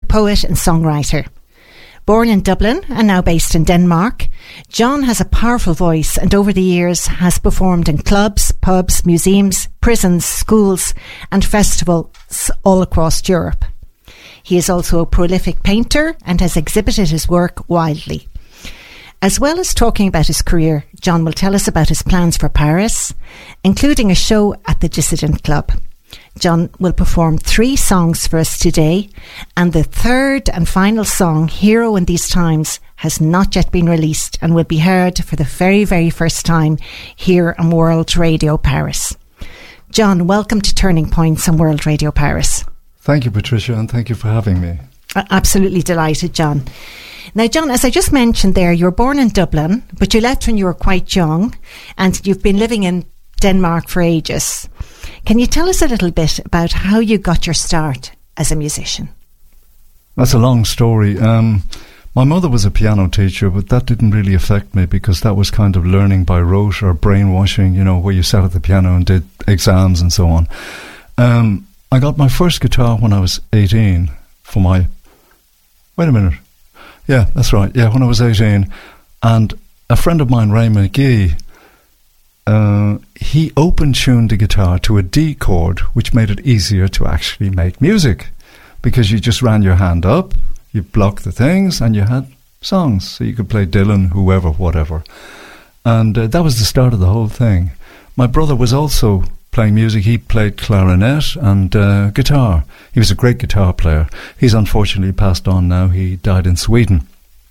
poet and songwriter. Born in Dublin and now based in Denmark, John has a powerful voice and over the years has performed in clubs, pubs, museums, prisons, schools and festivals all across Europe. He is also a prolific painter and has exhibited his work widely. As well as talking about his career, John will tell us about his plans for Paris, including a show at the Dissident Club. John will perform 3 songs for us today, and the third and final song, Hero in These Times, has not yet been released and will be heard for the very, very first time here on World Radio Paris. John, welcome to Turning Points on World Radio Paris. Thank you, Patricia, and thank you for having me. Absolutely delighted, John. Now, John, as I just mentioned there, you were born in Dublin, but you left when you were quite young, and you've been living in Denmark for ages. Can you tell us a little bit about how you got your start as a musician? That's a long story. My mother was a piano teacher, but that didn't really affect me because that was kind of learning by rote or brainwashing, where you sat at the piano and did exams and so on. I got my first guitar when I was 18 for my... Wait a minute. Yeah, that's right. Yeah, when I was 18. And a friend of mine, Ray McGee, he open-tuned the guitar to a D chord, which made it easier to actually make music because you just ran your hand up, you blocked the things, and you had songs. So you could play Dylan, whoever, whatever. And that was the start of the whole thing. My brother was also playing music. He played clarinet and guitar. He was a great guitar player. He's unfortunately passed on now. He died in Sweden.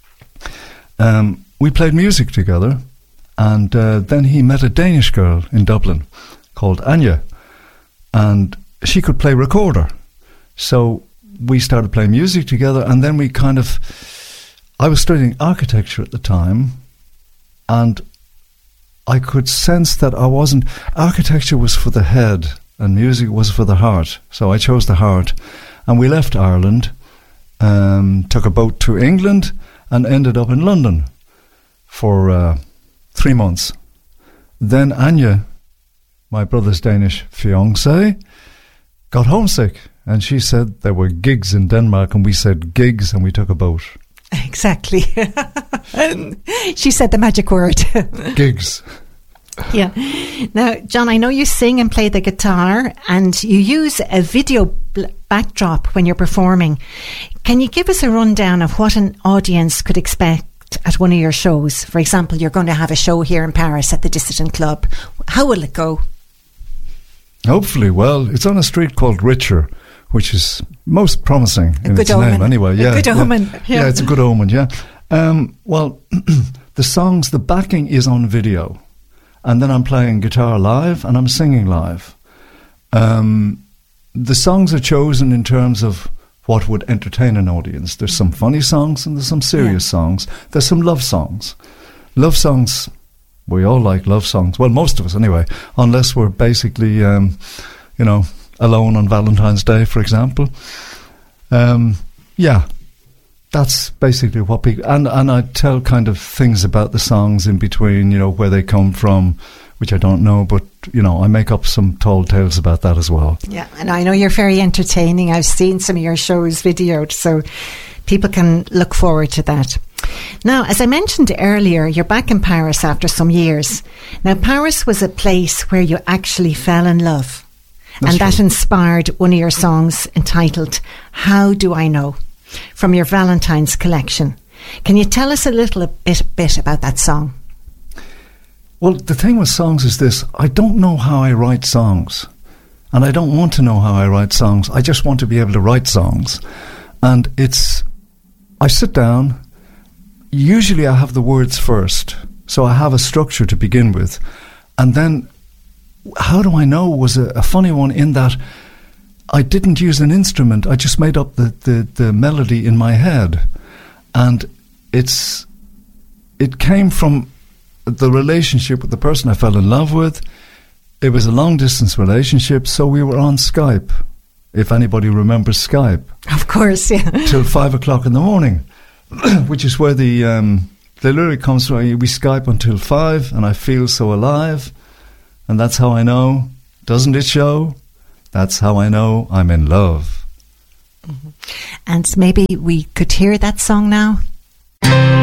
We played music together. And then he met a Danish girl in Dublin called Anja, and she could play recorder. So we started playing music together, and then I was studying architecture at the time, and I could sense that architecture was for the head and music was for the heart. So I chose the heart, and we left Ireland, took a boat to England, and ended up in London for 3 months. Then Anja, my brother's Danish fiancée, got homesick, and she said there were gigs in Denmark, and we said gigs, and we took a boat. Exactly. She said the magic word. Gigs. Yeah. Now, John, I know you sing and play the guitar, and you use a video backdrop when you're performing. Can you give us a rundown of what an audience could expect at one of your shows? For example, you're going to have a show here in Paris at the Dissident Club. How will it go? Hopefully, well, it's on a street called Richer, which is most promising in its name anyway. Yeah, a good omen. Yeah, it's a good omen, yeah. Well, the backing is on video, and then I'm playing guitar live and I'm singing live. The songs are chosen in terms of what would entertain an audience. There's some funny songs and there's some serious songs. There's some love songs. Love songs, we all like love songs. Well, most of us anyway, unless we're basically, alone on Valentine's Day, for example. Yeah, that's basically what people... And I tell kind of things about the songs in between, where they come from, which I don't know, but, I make up some tall tales about that as well. Yeah, and I know you're very entertaining. I've seen some of your shows videoed, so people can look forward to that. Now, as I mentioned earlier, you're back in Paris after some years. Now, Paris was a place where you actually fell in love. And that inspired one of your songs entitled How Do I Know? From your Valentine's collection. Can you tell us a little bit about that song? Well, the thing with songs is this. I don't know how I write songs. And I don't want to know how I write songs. I just want to be able to write songs. And I sit down. Usually I have the words first. So I have a structure to begin with. And then, How Do I Know was a funny one in that I didn't use an instrument. I just made up the melody in my head. And it came from the relationship with the person I fell in love with. It was a long-distance relationship, so we were on Skype, if anybody remembers Skype. Of course, yeah. Till 5 o'clock in the morning, which is where the lyric comes from. We Skype until 5, and I feel so alive, and that's how I know. Doesn't it show? That's how I know I'm in love. Mm-hmm. And maybe we could hear that song now.